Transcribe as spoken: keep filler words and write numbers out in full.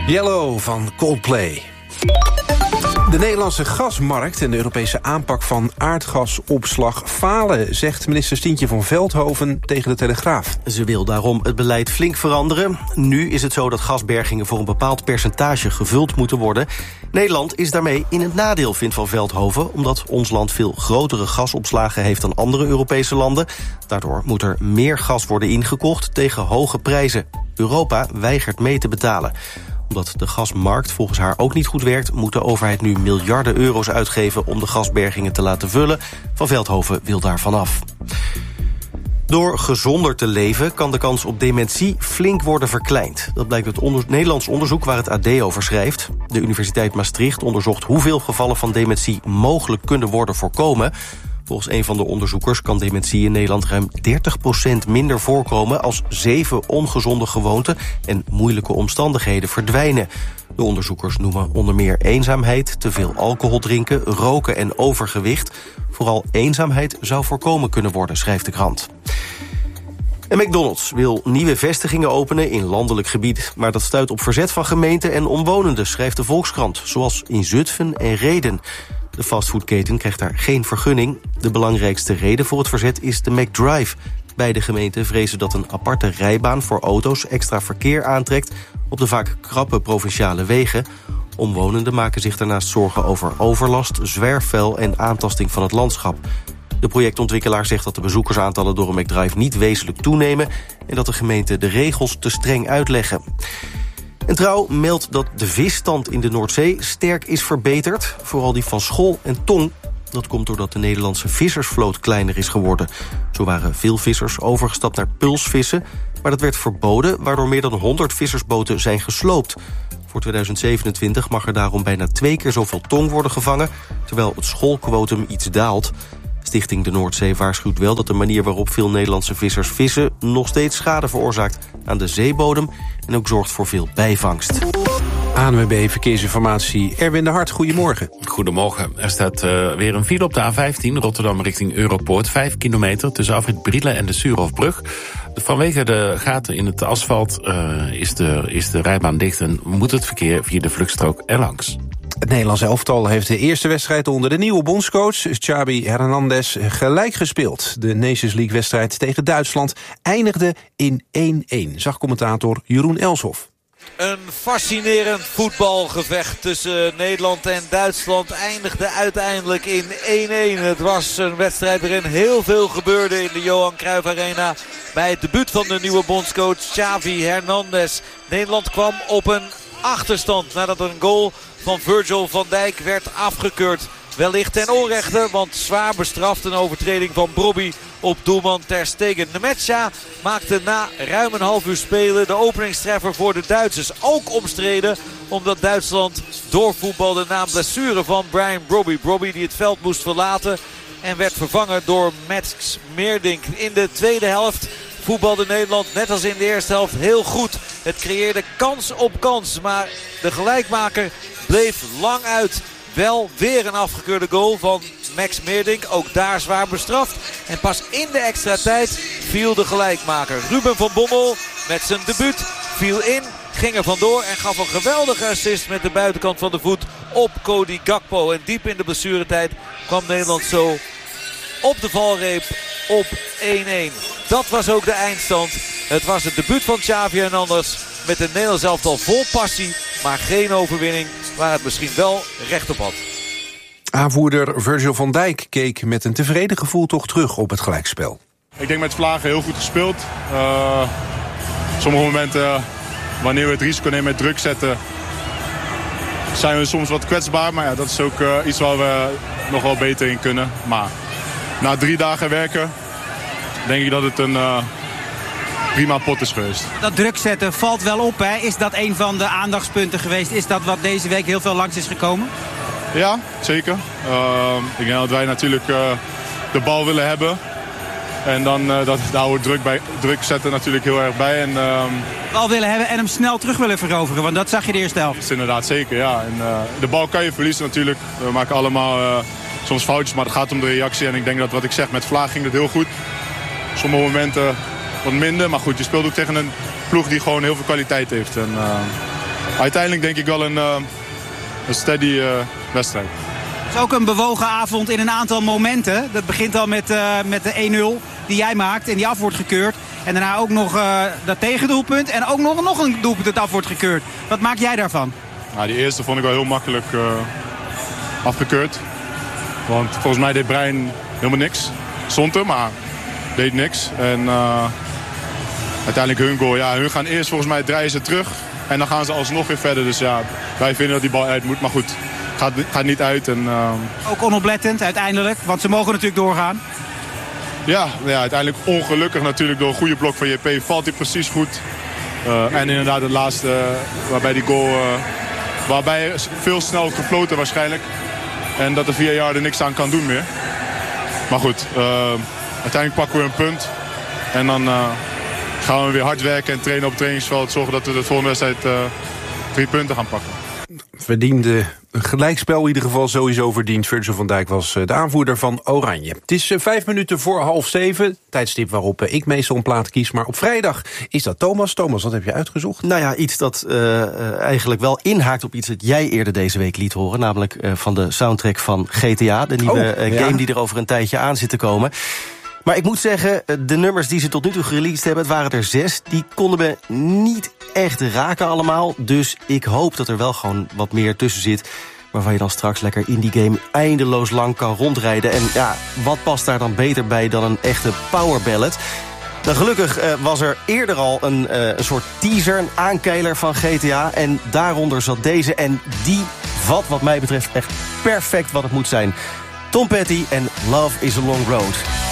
Yellow van Coldplay. De Nederlandse gasmarkt en de Europese aanpak van aardgasopslag falen, zegt minister Stientje van Veldhoven tegen de Telegraaf. Ze wil daarom het beleid flink veranderen. Nu is het zo dat gasbergingen voor een bepaald percentage gevuld moeten worden. Nederland is daarmee in het nadeel, vindt Van Veldhoven, omdat ons land veel grotere gasopslagen heeft dan andere Europese landen. Daardoor moet er meer gas worden ingekocht tegen hoge prijzen. Europa weigert mee te betalen. Omdat de gasmarkt volgens haar ook niet goed werkt, moet de overheid nu miljarden euro's uitgeven om de gasbergingen te laten vullen. Van Veldhoven wil daar vanaf. Door gezonder te leven kan de kans op dementie flink worden verkleind. Dat blijkt uit onder- Nederlands onderzoek waar het A D over schrijft. De Universiteit Maastricht onderzocht hoeveel gevallen van dementie mogelijk kunnen worden voorkomen. Volgens een van de onderzoekers kan dementie in Nederland ruim dertig procent minder voorkomen als zeven ongezonde gewoonten en moeilijke omstandigheden verdwijnen. De onderzoekers noemen onder meer eenzaamheid, te veel alcohol drinken, roken en overgewicht. Vooral eenzaamheid zou voorkomen kunnen worden, schrijft de krant. En McDonald's wil nieuwe vestigingen openen in landelijk gebied, maar dat stuit op verzet van gemeenten en omwonenden, schrijft de Volkskrant, zoals in Zutphen en Rheden. De fastfoodketen krijgt daar geen vergunning. De belangrijkste reden voor het verzet is de McDrive. Beide gemeenten vrezen dat een aparte rijbaan voor auto's extra verkeer aantrekt op de vaak krappe provinciale wegen. Omwonenden maken zich daarnaast zorgen over overlast, zwerfvuil en aantasting van het landschap. De projectontwikkelaar zegt dat de bezoekersaantallen door een McDrive niet wezenlijk toenemen en dat de gemeenten de regels te streng uitleggen. En Trouw meldt dat de visstand in de Noordzee sterk is verbeterd. Vooral die van schol en tong. Dat komt doordat de Nederlandse vissersvloot kleiner is geworden. Zo waren veel vissers overgestapt naar pulsvissen. Maar dat werd verboden, waardoor meer dan honderd vissersboten zijn gesloopt. Voor tweeduizend zevenentwintig mag er daarom bijna twee keer zoveel tong worden gevangen, terwijl het schoolquotum iets daalt. Stichting de Noordzee waarschuwt wel dat de manier waarop veel Nederlandse vissers vissen nog steeds schade veroorzaakt aan de zeebodem en ook zorgt voor veel bijvangst. A N W B Verkeersinformatie, Erwin de Hart, goedemorgen. Goedemorgen. Er staat uh, weer een file op de A vijftien, Rotterdam richting Europoort. Vijf kilometer tussen afrit Brielen en de Suurhofbrug. Vanwege de gaten in het asfalt uh, is, de, is de rijbaan dicht en moet het verkeer via de vluchtstrook erlangs. Het Nederlands elftal heeft de eerste wedstrijd onder de nieuwe bondscoach Xavi Hernandez gelijk gespeeld. De Nations League-wedstrijd tegen Duitsland eindigde in één-één, zag commentator Jeroen Elshoff. Een fascinerend voetbalgevecht tussen Nederland en Duitsland eindigde uiteindelijk in één-één. Het was een wedstrijd waarin heel veel gebeurde in de Johan Cruijff Arena bij het debuut van de nieuwe bondscoach Xavi Hernandez. Nederland kwam op een achterstand nadat er een goal van Virgil van Dijk werd afgekeurd. Wellicht ten onrechte, want zwaar bestraft een overtreding van Brobby op doelman Ter Stegen. Nemetja maakte na ruim een half uur spelen de openingstreffer voor de Duitsers. Ook omstreden omdat Duitsland doorvoetbalde na een blessure van Brian Brobby. Brobby die het veld moest verlaten en werd vervangen door Max Meerdink. In de tweede helft voetbalde Nederland net als in de eerste helft heel goed. Het creëerde kans op kans, maar de gelijkmaker bleef lang uit. Wel weer een afgekeurde goal van Max Meerdink. Ook daar zwaar bestraft. En pas in de extra tijd viel de gelijkmaker. Ruben van Bommel met zijn debuut viel in, ging er vandoor en gaf een geweldige assist met de buitenkant van de voet op Cody Gakpo. En diep in de blessuretijd kwam Nederland zo op de valreep op één-één. Dat was ook de eindstand. Het was het debuut van Xavi Hernandez met een Nederlands elftal vol passie, maar geen overwinning waar het misschien wel recht op had. Aanvoerder Virgil van Dijk keek met een tevreden gevoel toch terug op het gelijkspel. Ik denk met Vlagen heel goed gespeeld. Uh, sommige momenten, uh, wanneer we het risico nemen met druk zetten, zijn we soms wat kwetsbaar. Maar ja, dat is ook uh, iets waar we nog wel beter in kunnen. Maar na drie dagen werken denk ik dat het een uh, prima pot is geweest. Dat druk zetten valt wel op, hè? Is dat een van de aandachtspunten geweest? Is dat wat deze week heel veel langs is gekomen? Ja, zeker. Uh, ik denk dat wij natuurlijk uh, de bal willen hebben. En dan uh, dat, daar hoort druk, bij, druk zetten natuurlijk heel erg bij. En, uh, bal willen hebben en hem snel terug willen veroveren, want dat zag je de eerste helft. Dat is inderdaad zeker, ja. En, uh, de bal kan je verliezen natuurlijk. We maken allemaal uh, soms foutjes, maar het gaat om de reactie. En ik denk dat wat ik zeg, met Vlaag ging het heel goed. Sommige momenten wat minder, maar goed, je speelt ook tegen een ploeg die gewoon heel veel kwaliteit heeft. En, uh, uiteindelijk denk ik wel een, uh, een steady uh, wedstrijd. Het is ook een bewogen avond in een aantal momenten. Dat begint al met, uh, met de één nul die jij maakt en die af wordt gekeurd. En daarna ook nog uh, dat tegendoelpunt en ook nog, nog een doelpunt dat af wordt gekeurd. Wat maak jij daarvan? Nou, die eerste vond ik wel heel makkelijk uh, afgekeurd. Want volgens mij deed Brein helemaal niks. Stond er, maar deed niks. En uh, uiteindelijk hun goal. Ja, hun gaan eerst volgens mij draaien ze terug. En dan gaan ze alsnog weer verder. Dus ja, wij vinden dat die bal uit moet. Maar goed, gaat, gaat niet uit. En, uh... ook onoplettend uiteindelijk, want ze mogen natuurlijk doorgaan. Ja, ja, uiteindelijk ongelukkig natuurlijk door een goede blok van J P. Valt hij precies goed. Uh, en inderdaad het laatste, uh, waarbij die goal... Uh, waarbij veel snel gefloten waarschijnlijk. En dat de V A R er niks aan kan doen meer. Maar goed, uh, uiteindelijk pakken we een punt. En dan uh, gaan we weer hard werken en trainen op het trainingsveld. Zorgen dat we de volgende wedstrijd uh, drie punten gaan pakken. Verdiende een gelijkspel in ieder geval sowieso verdiend. Virgil van Dijk was de aanvoerder van Oranje. Het is vijf minuten voor half zeven. Tijdstip waarop ik meestal een plaat kies. Maar op vrijdag is dat Thomas. Thomas, wat heb je uitgezocht? Nou ja, iets dat uh, eigenlijk wel inhaakt op iets dat jij eerder deze week liet horen. Namelijk uh, van de soundtrack van G T A. De nieuwe oh, uh, game ja. die er over een tijdje aan zit te komen. Maar ik moet zeggen, de nummers die ze tot nu toe gereleased hebben, het waren er zes, die konden me niet echt raken allemaal. Dus ik hoop dat er wel gewoon wat meer tussen zit, waarvan je dan straks lekker in die game eindeloos lang kan rondrijden. En ja, wat past daar dan beter bij dan een echte power ballad? Nou, gelukkig uh, was er eerder al een, uh, een soort teaser, een aankeiler van G T A. En daaronder zat deze. En die vat wat mij betreft echt perfect wat het moet zijn. Tom Petty en Love is a Long Road.